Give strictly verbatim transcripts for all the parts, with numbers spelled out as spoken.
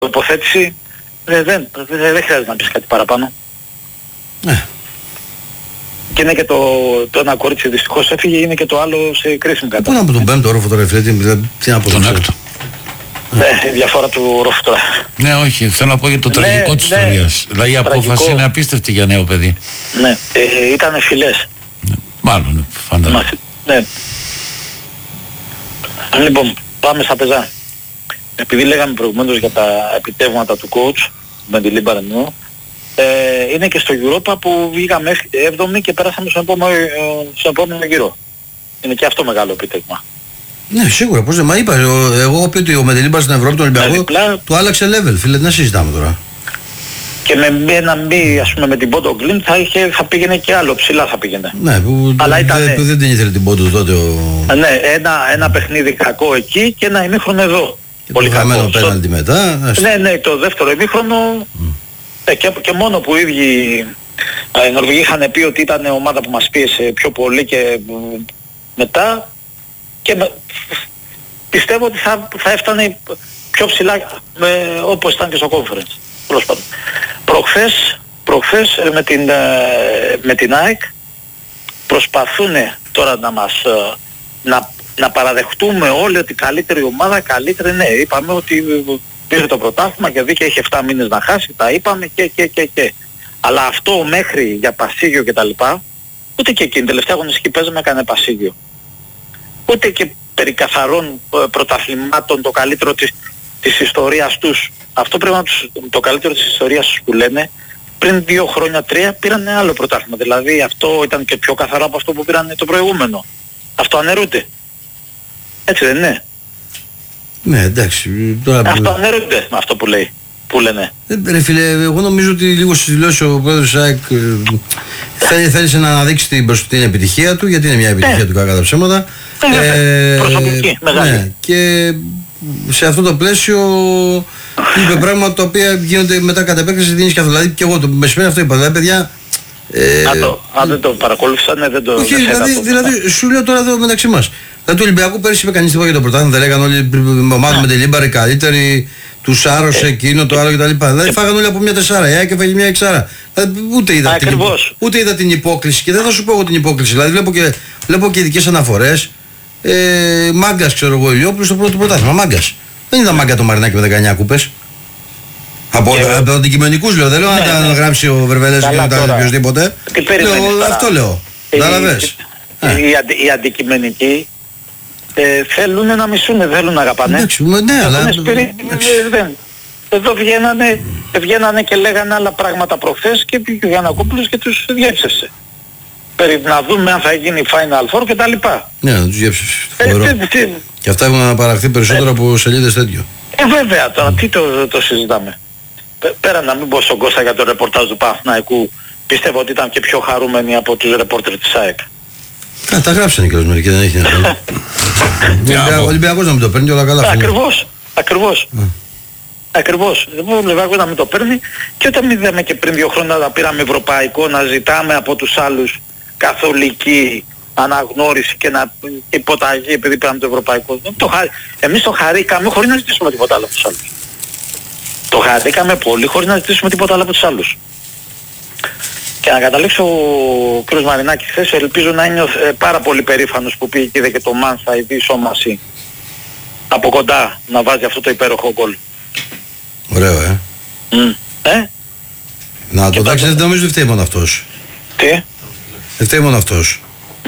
τοποθέτηση δεν, δεν, δεν, δεν χρειάζεται να πεις κάτι παραπάνω. Ναι. Και είναι και το, το ένα κορίτσι δυστυχώς έφυγε, είναι και το άλλο σε κρίσιμη κατάσταση. Πού είναι από τον πέμπτο όροφο τώρα, φίλε, τι να πω. Τον έκτο. Ναι, η διαφορά του όροφου τώρα. Ναι, όχι, θέλω να πω για το Ναι, τραγικό της ναι. ιστορίας. Δηλαδή η απόφαση Τραγικό. είναι απίστευτη για νέο παιδί. Ναι, ε, ήτανε φιλές. Μάλλον, φαντάζομαι. Μας- Ναι. Λοιπόν, πάμε στα πεζά. Επειδή λέγαμε προηγουμένως για τα επιτεύγματα του coach, με τη Λίμπα εννοώ, ε, είναι και στο Europa που βγήκαμε έβδομη και πέρασαμε στον επόμενο, ε, στον επόμενο γύρο. Είναι και αυτό μεγάλο επιτεύγμα. Ναι, σίγουρα, πώς δεν, μα είπα, εγώ, εγώ έχω πει ότι ο Μεντελίμπα στην Ευρώπη, τον Ολυμπιακό, διπλά. του άλλαξε level, φίλε, δεν συζητάμε τώρα. Και με ένα μη, ας πούμε, με την Πόντο Γκλίντ θα, είχε, θα πήγαινε και άλλο, ψηλά θα πήγαινε. Ναι, που, Αλλά δεν, ήτανε- που δεν την ήθελε την πόντου τότε ο... Ναι, ένα, ένα παιχνίδι κακό εκεί και ένα ημίχρονο εδώ. Και Πολύ το χαμένο κακό. πέναλτι μετά. άστο. Ναι, ναι, το δεύτερο ημίχρονο ε, και, και μόνο που οι ίδιοι ε, οι Νορβηγοί είχαν πει ότι ήταν ομάδα που μας πίεσε πιο πολύ και μ, μετά και με, πιστεύω ότι θα, θα έφτανε πιο ψηλά με, όπως ήταν και στο conference. Πρόσφατα. Προχθές, προχθές ε, με, την, ε, με την ΑΕΚ προσπαθούν τώρα να μας ε, να, να παραδεχτούμε όλοι ότι η καλύτερη ομάδα, καλύτερη, ναι, είπαμε ότι πήρε το πρωτάθλημα και δίκαια είχε επτά μήνες να χάσει, τα είπαμε και και και και. Αλλά αυτό μέχρι για πασίγιο και τα λοιπά, ούτε και εκείνη τελευταία αγωνιστική παίζαμε έκανε πασίγιο. Ούτε και περί καθαρών ε, πρωταθλημάτων το καλύτερο της, της ιστορίας τους. Αυτό πρέπει να τους, το καλύτερο της ιστορίας τους που λένε, πριν δύο χρόνια, τρία πήραν άλλο πρωτάθλημα. Δηλαδή αυτό ήταν και πιο καθαρό από αυτό που πήραν το προηγούμενο. Αυτό αναιρούνται. Έτσι δεν είναι? Ναι, εντάξει. Τώρα... Αυτό αναιρούνται με αυτό που λέει, που λένε. Ε, ρε φίλε, εγώ νομίζω ότι λίγο στις δηλώσεις ο πρόεδρος της ΑΕΚ ε, θέλει, θέλησε να αναδείξει την, προς, την επιτυχία του, γιατί είναι μια επιτυχία Ε. του κακά τα ψέματα. Ε, προσωπική, μεγάλη. Ναι, και σε αυτό το πλαίσιο είπε πράγματα τα οποία γίνονται μετά κατά επέκταση, δίνεις καθόλου. Δηλαδή και εγώ το μεσημέρι αυτό είπα, δηλαδή παιδιά... Ε, αν, το, αν δεν το παρακολούθησαν, ναι, δεν το... όχι, δεν δηλαδή, το- δηλαδή σου λέω τώρα εδώ μεταξύ μας. Δηλαδή του Ολυμπιακού πέρυσι είπε κανείς τίποτα για το πρωτάθλημα, δεν λέγανε όλοι η ομάδα με τη Λίμπαρη καλύτερη, τους άρρωσε εκείνο το άλλο κτλ. Δηλαδή φάγανε όλοι από μια τεσσάρα, η ΑΕΚ έφαγε μια εξάρα. Δηλαδή ούτε είδα, την, Ακριβώς. ούτε είδα την υπόκληση και δεν θα σου πω εγώ την υπόκληση. Δηλαδή βλέπω και, βλέπω και ειδικές αναφορές. Ε, Μάγκας ξέρω εγώ Ηλιόπουλος στο πρώτο πρωτάθλημα, Μάγκας. Δεν είδα Μάγκα το Μαρινάκι με δεκαεννιά κούπες. Από, Και- από αντικειμενικούς λέω, δεν λέω Ναι, να τα ναι. γράψει ο Βερβελές Καλά ή να τώρα. οποιοσδήποτε. Τι περιμένεις Λέω, τώρα? αυτό λέω. Οι- Κατάλαβες. Ε. Οι, αντι, οι αντικειμενικοί ε, θέλουν να μισούν, δεν θέλουν να αγαπάνε. Εντάξει, ναι, αλλά... Έχουν σπίρι- εντάξει. ε, δεν. Εδώ βγαίνανε, βγαίνανε και λέγανε άλλα πράγματα προχθές και πήγε ο Γιαννακόπουλος και τους διέψευσε. Περί να δούμε αν θα γίνει Final Four και τα λοιπά. Ναι, να τους διέψεις. Ε, Φοβερό. τι- τι- Και αυτά έχουν αναπαραχθεί περισσότερο από σελίδες τέτοιο. ε, βέβαια τώρα, τι το, το συζητάμε. Πέ- Πέρα να μην πω στον Κώστα για το ρεπορτάζ του Παναθηναϊκού, πιστεύω ότι ήταν και πιο χαρούμενοι από τους ρεπόρτερ της ΑΕΚ. Α, τα γράψανε κιόλας μερικοί, δεν έχει να κάνει. Ο Ολυμπιακός να μην το παίρνει και όλα καλά. φίλε. Ακριβώς, ακριβώς. Ακριβώς. Ο Ολυμπιακός να μην το παίρνει και όταν είδαμε και πριν δύο χρόνια να πήραμε ευρωπαϊκό να ζητάμε από τους άλλους καθολική αναγνώριση και να και υποταγή επειδή πήραμε το ευρωπαϊκό. Το χαρί... Εμείς το χαρήκαμε χωρίς να ζητήσουμε τίποτα άλλο από τους άλλους. Το χαρήκαμε πολύ χωρίς να ζητήσουμε τίποτα άλλο από τους άλλους. Και να καταλήξω ο κ. Μαρινάκη χθες, ελπίζω να είναι ε, πάρα πολύ περήφανος που πήγε και είδε και το Μάνσα η Σόμαση από κοντά να βάζει αυτό το υπέροχο γκολ. Ωραίο, ε. Mm. Ε, Να το Και εντάξει, πάντα- δεν νομίζω ότι φταίει μόνο αυτός. τι. Δεν φταίει μόνο αυτός.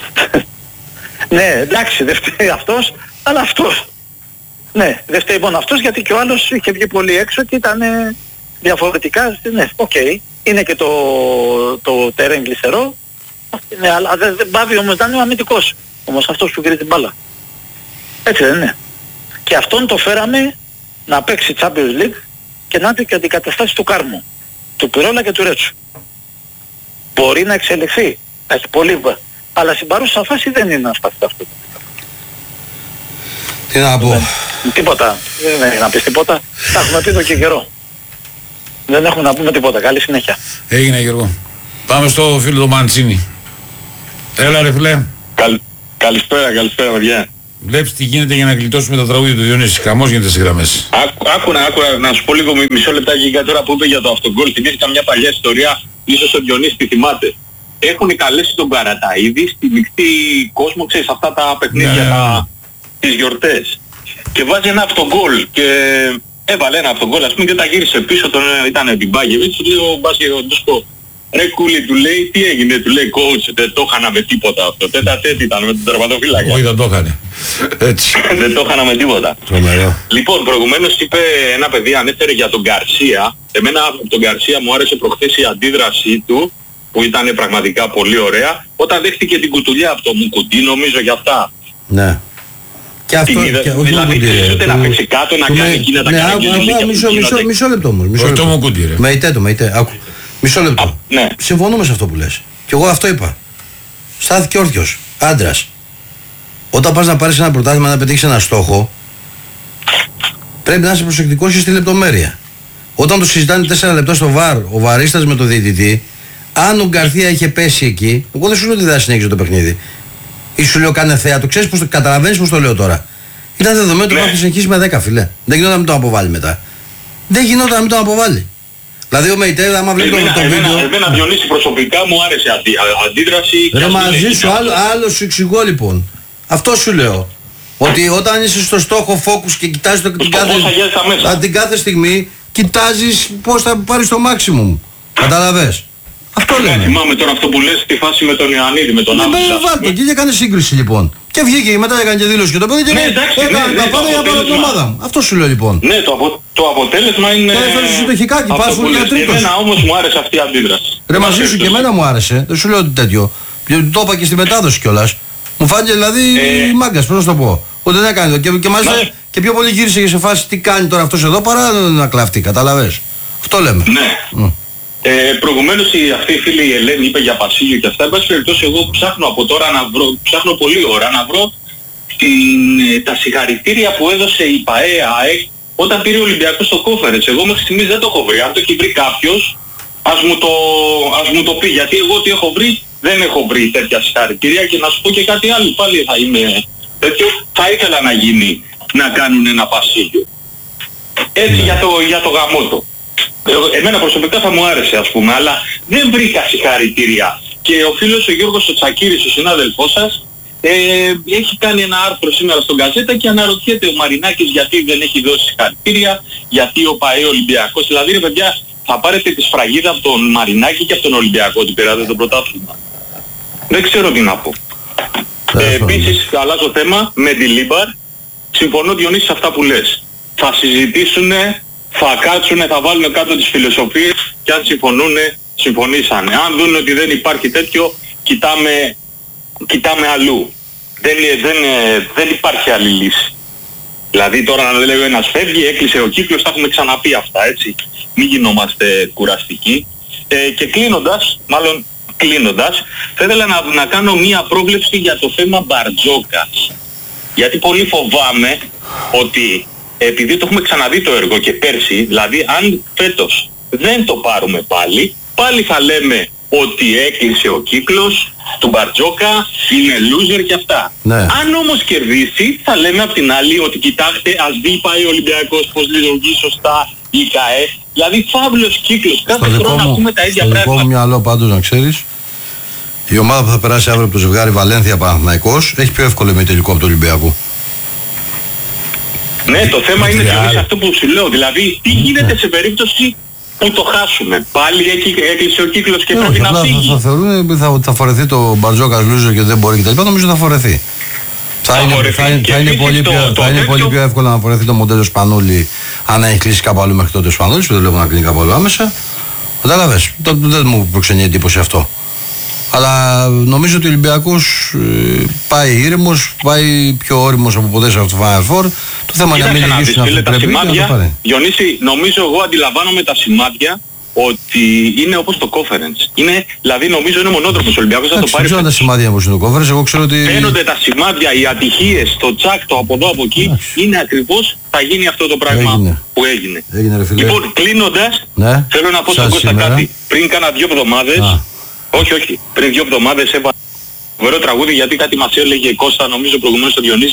Ναι, εντάξει, δεν φταίει αυτός, αλλά αυτός. Ναι, δεν φταίει μόνο αυτός γιατί και ο άλλος είχε βγει πολύ έξω και ήταν ε, διαφορετικά. Ναι, οκ. Είναι και το, το τερέν γλιστερό. Ναι, αλλά δεν, δεν πάβει όμως να είναι ο αμυντικός. Όμως αυτός που πήρε την μπάλα. Έτσι δεν είναι? Και αυτόν το φέραμε να παίξει Champions League και να είναι και αντικαταστάσεις του Κάρμου, του Πυρόλα και του Ρέτσου. Μπορεί να εξελιχθεί, να έχει πολύ βα- αλλά στην παρούσα φάση δεν είναι να σπάσει αυτό. Τι να πω. Τίποτα, δεν έχει να πεις τίποτα, τα έχουμε πει εδώ και καιρό. Δεν έχουμε να πούμε τίποτα, καλή συνέχεια. Έγινε Γιώργο. Πάμε στο φίλο του Μαντσίνη. Έλα ρε φίλε. Καλ, καλησπέρα, καλησπέρα παιδιά. Βλέπεις τι γίνεται για να γλιτώσουμε τα τραγούδια του Διονύση. Χαμός γίνεται στις γραμμές. Άκου, άκου, να, άκου να σου πω λίγο μισό λεπτάκι για τώρα που είπε για το αυτογκόλ. Θυμήθηκα μια παλιά ιστορία, ίσως ο Διονύσης τη θυμάται. Έχουν καλέσει τον Καραταΐδη στη μεικτή κόσμο, ξέρεις, αυτά τα παιχνίδια, Ναι. τα, τις γιορτές. Και βάζει ένα αυτογκόλ και έβαλε ένα αυτογκόλ, ας πούμε, και τα γύρισε πίσω, τον, ήταν την Μπάγκεβιτς, του λέει ο Μπάσκετ, ρε Κούλη, του λέει, τι έγινε, του λέει, coach, δεν το είχανα με τίποτα αυτό, τέτα τέτοι ήταν με τον τερματοφύλακα. Όχι, δεν το έκανε. Έτσι. Δεν το είχανα με τίποτα. Τρομερό. Λοιπόν, προηγουμένως είπε ένα παιδί, ανέφερε για τον Γκαρσία. Εμένα από τον Γκαρσία μου άρεσε προχθές η αντίδρασή του, που ήταν πραγματικά πολύ ωραία, όταν δέχτηκε την κουτουλιά από το Μουκουντή, νομίζω για αυτά. Ναι. Και αυτό, Την είδα, και, όχι δηλαδή, μόνο ξέρεις, του- ούτε να παίξει κάτω, να του κάνει με- εκείνα τα ναι, καραγκιόζηλια άκου, και άκου, που μισό, μισό, γίνονται. μισό λεπτό όμως. Μισό Όχι το λεπτό. Μουκούντι, ρε. Με ητέ το, με ητέ. Άκου. Μισό λεπτό. Α, ναι. Συμφωνούμε σε αυτό που λες. Και εγώ αυτό είπα. Στάθηκε όρθιος. Άντρας. Όταν πας να πάρεις ένα πρωτάθλημα να πετύχεις ένα στόχο, πρέπει να είσαι προσεκτικός και στη λεπτομέρεια. Όταν το συζητάνε τέσσερα λεπτά στο βαρ, ο βαρίστας με το διαιτητή, αν ο Γκαρθία είχε πέσει εκεί, εγώ δεν σου λέω ότι δεν θα συνέχιζε το παιχνίδι. Ή σου λέω κάνε θέα, το ξέρεις πως το καταλαβαίνεις πως το λέω τώρα. Ήταν δεδομένο ότι Ναι. θα συνεχίσει με δέκα, φιλέ. Δεν γινόταν να μην τον αποβάλει μετά. Δεν γινόταν να μην τον αποβάλει. Δηλαδή ο Μεϊτέ, άμα βλέπει το, Εμένα, το εμένα, βίντεο. εμένα Διονύση προσωπικά μου άρεσε αντί, α- αντίδραση. και Ρε ας μην μαζί έχει σου, να- άλλο, άλλο σου εξηγώ λοιπόν. Αυτό σου λέω. Ότι όταν είσαι στο στόχο focus και κοιτάζεις το, την, στόχος κάθε, αγιάζει τα μέσα. α, την κάθε στιγμή, κοιτάζεις πώς θα πάρεις το maximum. Καταλαβες. Αυτό Ναι, λέμε. θυμάμαι τώρα αυτό που λες στη φάση με τον Ιωαννίδη, με τον Ναι, Άμψα. με βάλτε και έκανε σύγκριση λοιπόν. Και βγήκε μετά έκανε και δήλωση και το παιδί και Ναι, λέει εντάξει, έκανα ναι, τα ναι, πάντα το για να πάρω την αποτέλεσμα. ομάδα μου. Αυτό σου λέω λοιπόν. Ναι, το, απο, το αποτέλεσμα είναι... Και έφερες εσύ το χικάκι, αυτό πας που πολύ λες. για τρίτος. Εμένα όμως μου άρεσε αυτή η αντίδραση. Ρε μαζί σου και εμένα μου άρεσε. Δεν σου λέω ότι τέτοιο. Το είπα και στη μετάδοση κιόλας. Μου φάνηκε δηλαδή Ε, μάγκας, πώς να σου το πω. Ότι δεν έκανε. Και, και μάλιστα Ναι. και πιο πολύ γύρισε και σε φάση τι κάνει τώρα αυτός εδώ παρά να κλαφτεί. Καταλαβες. Αυτό λέμε. Ναι. Μμ. Ε, προηγουμένως η, αυτή η φίλη η Ελένη είπε για Πασίγιο και αυτά. Εν πάση περιπτώσει εγώ ψάχνω από τώρα να βρω, ψάχνω πολλή ώρα να βρω την, ε, τα συγχαρητήρια που έδωσε η ΠΑΕ ΑΕΚ όταν πήρε ο Ολυμπιακός στο Conference. Εγώ μέχρι στιγμής δεν το έχω βρει. Αν το έχει βρει κάποιος, ας μου το, ας μου το πει. Γιατί εγώ ό,τι έχω βρει δεν έχω βρει τέτοια συγχαρητήρια και να σου πω και κάτι άλλο. Πάλι θα είμαι τέτοιο. Θα ήθελα να γίνει να κάνουν ένα Πασίγιο. Έτσι για το, για το γαμότο. Ε, Εμένα προσωπικά θα μου άρεσε ας πούμε, αλλά δεν βρήκα συγχαρητήρια. Και ο φίλος ο Γιώργος ο Τσακίρης, ο συνάδελφός σας, ε, έχει κάνει ένα άρθρο σήμερα στον Γκαζέτα και αναρωτιέται ο Μαρινάκης γιατί δεν έχει δώσει συγχαρητήρια, γιατί ο ΠΑΕ Ολυμπιακός. Δηλαδή ρε παιδιά, θα πάρετε τη σφραγίδα από τον Μαρινάκη και από τον Ολυμπιακό ότι πήρατε το πρωτάθλημα. Δεν ξέρω τι να πω. Ε, επίσης, αλλάζω θέμα, με τη Λίμπαρ, συμφωνώ Διονύση σε αυτά που λες. Θα συζητήσουνε, θα κάτσουνε, θα βάλουν κάτω τις φιλοσοφίες και αν συμφωνούνε, συμφωνήσανε. Αν δουν ότι δεν υπάρχει τέτοιο, κοιτάμε, κοιτάμε αλλού. Δεν, δεν, δεν υπάρχει άλλη λύση. Δηλαδή τώρα να λέει ένας φεύγει, έκλεισε ο κύκλος, τα έχουμε ξαναπεί αυτά, έτσι. Μην γινόμαστε κουραστικοί. Ε, και κλείνοντας, μάλλον κλείνοντας, θα ήθελα να, να κάνω μία πρόβλεψη για το θέμα Μπαρτζόκας. Γιατί πολύ φοβάμαι ότι επειδή το έχουμε ξαναδεί το έργο και πέρσι, δηλαδή αν φέτος δεν το πάρουμε πάλι, πάλι θα λέμε ότι έκλεισε ο κύκλος του Μπαρτζόκα, είναι loser και αυτά. Ναι. Αν όμως κερδίσει, θα λέμε απ' την άλλη ότι κοιτάξτε, ας δει πάει ο Ολυμπιακός πως λειτουργεί σωστά η ΚΑΕ. Δηλαδή φαύλος κύκλος, κάθε Στο δικό χρόνο μου, ακούμε τα ίδια στο δικό πράγματα. μου μυαλό πάντως να ξέρεις, η ομάδα που θα περάσει αύριο από το ζευγάρι Βαλένθια Παναθηναϊκός έχει πιο εύκολο με τελικό από το Ολυμπιακό. Ναι, το θέμα είναι Μακριά. σε αυτό που σου λέω. Δηλαδή, τι γίνεται σε περίπτωση που το χάσουμε. Πάλι εκεί έκλεισε ο κύκλος και Ε, πρέπει όχι, να απλά θα, φύγει. θα θεωρούν θα, θα φορεθεί το Μπαρτζόκας loser και δεν μπορεί κτλ. Νομίζω θα φορεθεί. Θα, Θα είναι, φορεθεί. θα, είναι- Και θα είναι, επίσης πολύ, το- πιο, το θα είναι τέτοιο- πολύ πιο εύκολο να φορεθεί το μοντέλο Σπανούλη αν έχει κλείσει κάπου αλλού μέχρι τότε ο Σπανούλης που δεν βλέπω να κλείνει κάπου αλλού άμεσα. Κατάλαβες. Το- Δεν μου προξενεί εντύπωση αυτό. Αλλά νομίζω ότι ο Ολυμπιακός ε, πάει ήρεμος, πάει πιο όριμος από ποτέ σε αυτό το Final Four. Το θέμα είναι να μην Κοίταξε να δεις, λυγίσουν αυτό φίλε, που τα πρέπει και να το σημάδια, πάρει. Διονύση, νομίζω εγώ αντιλαμβάνομαι τα σημάδια ότι είναι όπως το conference. Είναι, δηλαδή νομίζω είναι μονότροπος ο Ολυμπιακός θα το Εντάξει, δεν πάρει. ξέρω τα σημάδια που είναι το conference, εγώ ξέρω ότι... Φαίνονται τα σημάδια, οι ατυχίες, το τσακ, το από εδώ από εκεί, είναι ακριβώς θα γίνει αυτό το πράγμα Έγινε. που έγινε. Έγινε ρε φίλε. Λοιπόν, κλείνοντας, Ναι. θέλω να πω Σαν στον Κώστα σήμερα. κάτι. Πριν κάνα δύο εβδομάδες, Α. όχι όχι, πριν δύο εβδομάδες έβαλα φοβερό τραγούδι γιατί κάτι μας έλεγε Κώστα, νομίζω προηγουμένως στο Διονύση για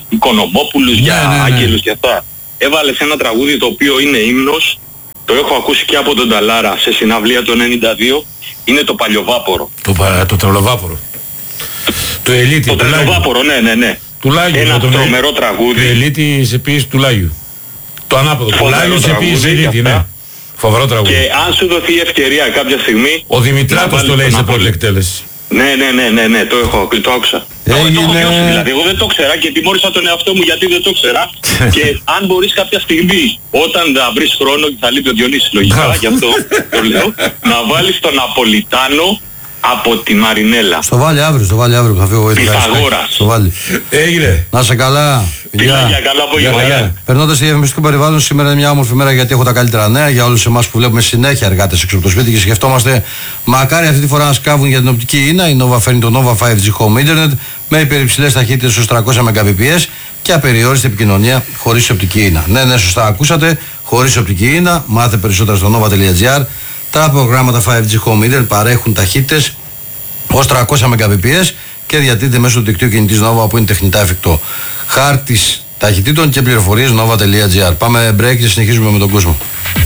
Οικονομόπουλους, Ναι, για ναι, ναι. άγγελους και αυτά. Έβαλες ένα τραγούδι το οποίο είναι ύμνος, το έχω ακούσει και από τον Ταλάρα σε συναυλία το ενενήντα δύο, είναι το Παλιοβάπορο. Το, πα- το τρελοβάπορο. Το Ελίτη. Το Τρελοβάπορο, ναι, ναι, ναι. Του Λάγιου. Ένα με τον- τρομερό τραγούδι. Το Ελίτη σε ποιήση του Λάγιου. Το ανάποδο. Το Φοβερό Λάγιο σε τραγούδι ποιήση και Ελίτη, αυτά. ναι. Φοβερό τραγούδι. Και αν σου δοθεί η ευκαιρία κάποια στιγμή... Ο Δημητράτος να το βάλεις λέει τον σε πρώτη Απόλλη. εκτέλεση. Ναι, ναι, ναι, ναι, ναι, το έχω, το άκουσα. Το, το έχω Έγινε. βιώσει δηλαδή, εγώ δεν το ξέρα και τιμώρησα τον εαυτό μου γιατί δεν το ξέρα. Και αν μπορείς κάποια στιγμή, όταν θα βρεις χρόνο και θα λείπει ο Διονύσης λογικά, γι' αυτό το λέω, να βάλεις τον Ναπολιτάνο από τη Μαρινέλα. Στο βάλει αύριο, στο βάλει αύριο που θα φύγω. εγώ, Πυθαγόρας. Στο βάλει. Έγινε. Να σε καλά. Φιλιά, για καλό απόγευμα. Γεια, γεια. γεια. Περνώντας στο διαφημιστικό περιβάλλον, σήμερα είναι μια όμορφη μέρα γιατί έχω τα καλύτερα νέα για όλους εμάς που βλέπουμε συνέχεια εργάτες έξω από το σπίτι και σκεφτόμαστε μακάρι αυτή τη φορά να σκάβουν για την οπτική ίνα. Η Nova φέρνει το Nova φάιβ τζι Home Internet με υπερυψηλές ταχύτητες ως τριακόσια μεγαμπιτ και απεριόριστη επικοινωνία χωρίς οπτική ίνα. Ναι, ναι, σωστά ακούσατε. Χωρίς οπτική ίνα. Μάθε περισσότερα στο nova τελεία gr. Τα προγράμματα φάιβ τζι Home Internet παρέχουν ταχύτητες ως τριακόσια μεγαμπιτ και διατίθεται μέσω του δικτύου κινητής Nova που είναι τεχνητά εφικτό. Χάρτης ταχυτήτων και πληροφορίες nova τελεία gr. Πάμε break και συνεχίζουμε με τον κόσμο.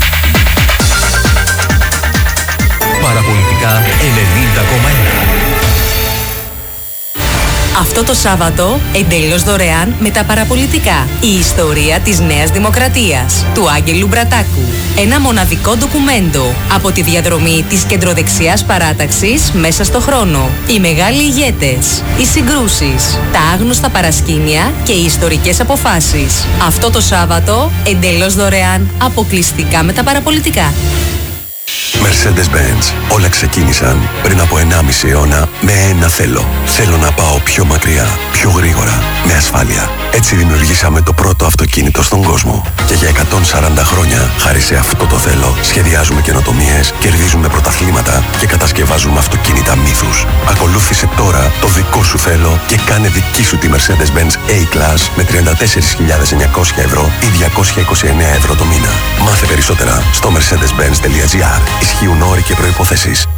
Παραπολιτικά ενενήντα κόμμα ένα. Αυτό το Σάββατο, εντελώς δωρεάν με τα παραπολιτικά. Η ιστορία της Νέας Δημοκρατίας, του Άγγελου Μπρατάκου. Ένα μοναδικό ντοκουμέντο από τη διαδρομή της κεντροδεξιάς παράταξης μέσα στο χρόνο. Οι μεγάλοι ηγέτες, οι συγκρούσεις, τα άγνωστα παρασκήνια και οι ιστορικές αποφάσεις. Αυτό το Σάββατο, εντελώς δωρεάν, αποκλειστικά με τα παραπολιτικά. Mercedes-Benz. Όλα ξεκίνησαν πριν από ενάμιση αιώνα με ένα θέλω. Θέλω να πάω πιο μακριά, πιο γρήγορα, με ασφάλεια. Έτσι δημιουργήσαμε το πρώτο αυτοκίνητο στον κόσμο. Και για εκατόν σαράντα χρόνια, χάρη σε αυτό το θέλω, σχεδιάζουμε καινοτομίες, κερδίζουμε πρωταθλήματα και κατασκευάζουμε αυτοκίνητα μύθους. Ακολούθησε τώρα το δικό σου θέλω και κάνε δική σου τη Mercedes-Benz A-Class με τριάντα τέσσερις χιλιάδες εννιακόσια ευρώ ή διακόσια είκοσι εννέα ευρώ το μήνα. Μάθε περισσότερα στο mercedes benz τελεία gr. Ισχύουν όροι και προϋποθέσεις.